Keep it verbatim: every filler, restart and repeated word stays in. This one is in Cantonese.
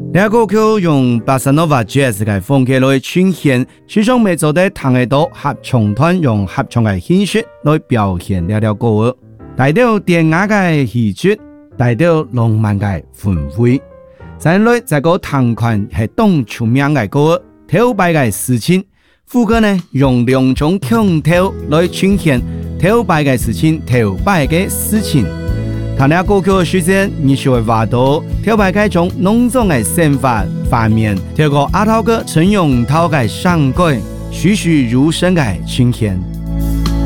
这歌曲用巴萨诺瓦 jazz 嘅风格来呈现，其中每组的唐人岛合唱团用合唱嘅形式来表现了了歌，带到典雅嘅气质，带到浪漫嘅氛围。再来这个唐款系当出名嘅歌，头摆嘅事情，副歌呢用两种腔调来呈现头摆嘅事情，头摆嘅事情。谈了歌曲的时间，你就会挖到头摆嘅种浓重嘅想法画面，透过阿涛哥陈永涛嘅上改栩栩如生嘅呈现。